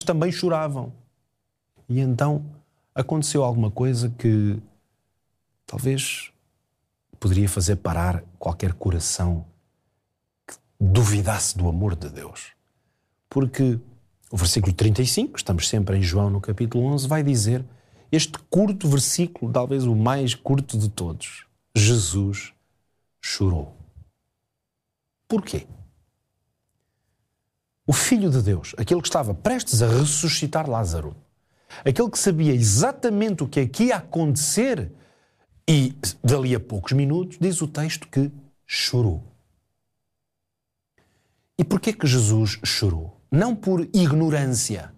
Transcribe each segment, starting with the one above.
também choravam. E então aconteceu alguma coisa que talvez poderia fazer parar qualquer coração que duvidasse do amor de Deus. Porque o versículo 35, estamos sempre em João no capítulo 11, vai dizer este curto versículo, talvez o mais curto de todos. Jesus chorou. Porquê? O Filho de Deus, aquele que estava prestes a ressuscitar Lázaro, aquele que sabia exatamente o que é que ia acontecer e, dali a poucos minutos, diz o texto que chorou. E porquê que Jesus chorou? Não por ignorância.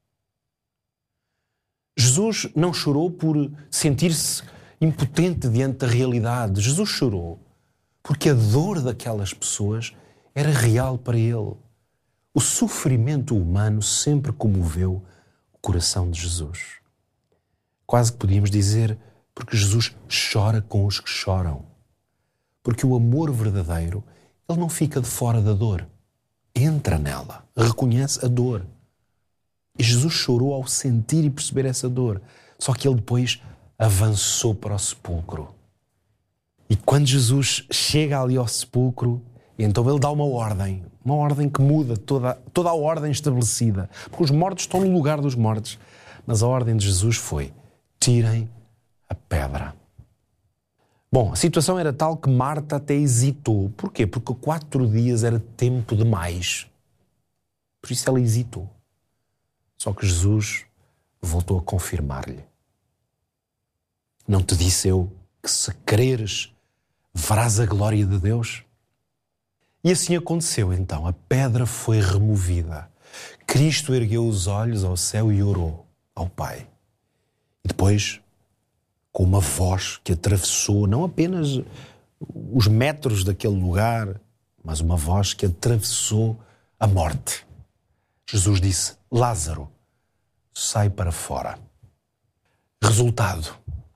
Jesus não chorou por sentir-se impotente diante da realidade. Jesus chorou porque a dor daquelas pessoas era real para ele. O sofrimento humano sempre comoveu o coração de Jesus. Quase que podíamos dizer, porque Jesus chora com os que choram. Porque o amor verdadeiro, ele não fica de fora da dor. Entra nela, reconhece a dor. E Jesus chorou ao sentir e perceber essa dor. Só que ele depois avançou para o sepulcro. E quando Jesus chega ali ao sepulcro, então ele dá uma ordem que muda toda a ordem estabelecida. Porque os mortos estão no lugar dos mortos. Mas a ordem de Jesus foi: tirem a pedra. Bom, a situação era tal que Marta até hesitou. Porquê? Porque 4 dias era tempo demais. Por isso ela hesitou. Só que Jesus voltou a confirmar-lhe: não te disse eu que se creres verás a glória de Deus? E assim aconteceu então. A pedra foi removida. Cristo ergueu os olhos ao céu e orou ao Pai. E depois, com uma voz que atravessou não apenas os metros daquele lugar, mas uma voz que atravessou a morte. Jesus disse: Lázaro, sai para fora. Resultado: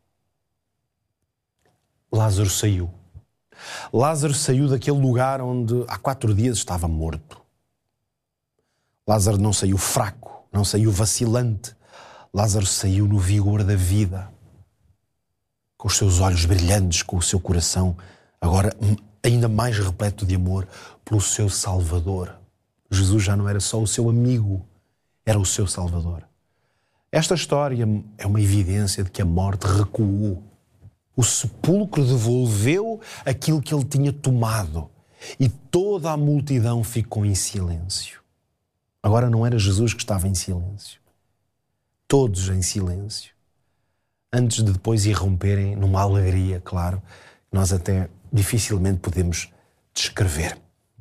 Lázaro saiu. Lázaro saiu daquele lugar onde há 4 dias estava morto. Lázaro não saiu fraco, não saiu vacilante. Lázaro saiu no vigor da vida, com os seus olhos brilhantes, com o seu coração agora ainda mais repleto de amor pelo seu Salvador. Jesus já não era só o seu amigo, era o seu Salvador. Esta história é uma evidência de que a morte recuou. O sepulcro devolveu aquilo que ele tinha tomado e toda a multidão ficou em silêncio. Agora não era Jesus que estava em silêncio. Todos em silêncio. Antes de depois irromperem numa alegria, claro, que nós até dificilmente podemos descrever.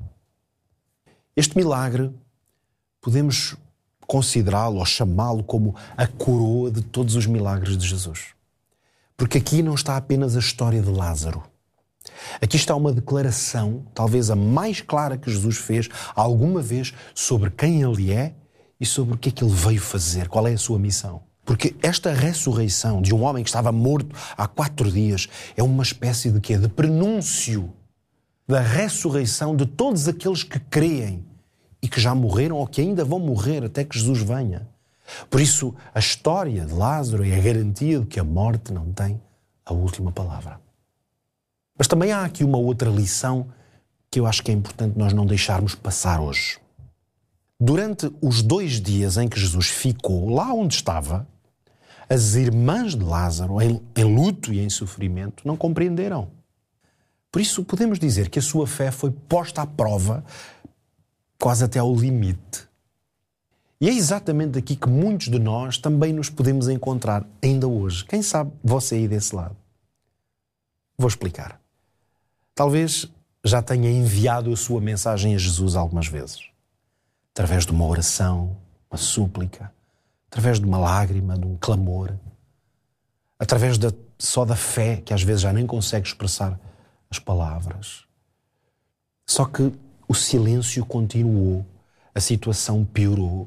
Este milagre podemos considerá-lo ou chamá-lo como a coroa de todos os milagres de Jesus. Porque aqui não está apenas a história de Lázaro. Aqui está uma declaração, talvez a mais clara que Jesus fez alguma vez, sobre quem ele é e sobre o que é que ele veio fazer, qual é a sua missão. Porque esta ressurreição de um homem que estava morto há 4 dias é uma espécie de quê? De prenúncio da ressurreição de todos aqueles que creem e que já morreram ou que ainda vão morrer até que Jesus venha. Por isso, a história de Lázaro é a garantia de que a morte não tem a última palavra. Mas também há aqui uma outra lição que eu acho que é importante nós não deixarmos passar hoje. Durante os 2 dias em que Jesus ficou lá onde estava, as irmãs de Lázaro, em luto e em sofrimento, não compreenderam. Por isso, podemos dizer que a sua fé foi posta à prova quase até ao limite. E é exatamente aqui que muitos de nós também nos podemos encontrar ainda hoje. Quem sabe você aí desse lado? Vou explicar. Talvez já tenha enviado a sua mensagem a Jesus algumas vezes. Através de uma oração, uma súplica, através de uma lágrima, de um clamor, através só da fé, que às vezes já nem consegue expressar as palavras. Só que o silêncio continuou, a situação piorou.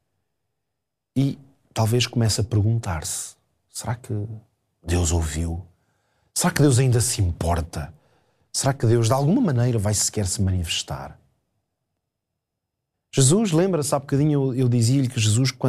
E talvez comece a perguntar-se: será que Deus ouviu? Será que Deus ainda se importa? Será que Deus de alguma maneira vai sequer se manifestar? Jesus, lembra-se há bocadinho eu dizia-lhe que Jesus, quando